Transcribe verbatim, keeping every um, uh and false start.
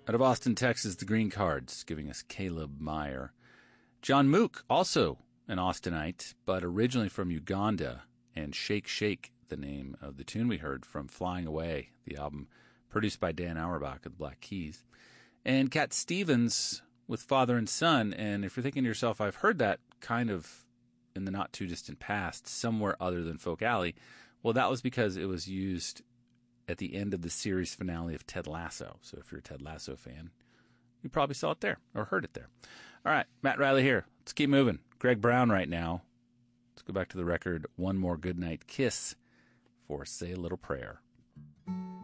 Out of Austin, Texas, the Green Cards, giving us Caleb Meyer. John Mook, also an Austinite, but originally from Uganda, and Shake Shake, the name of the tune we heard from Flying Away, the album produced by Dan Auerbach of the Black Keys. And Cat Stevens with Father and Son, and if you're thinking to yourself, I've heard that kind of in the not-too-distant past, somewhere other than Folk Alley, well, that was because it was used at the end of the series finale of Ted Lasso. So if you're a Ted Lasso fan, you probably saw it there or heard it there. All right, Matt Riley here. Let's keep moving. Greg Brown right now. Let's go back to the record One More Goodnight Kiss for Say a Little Prayer.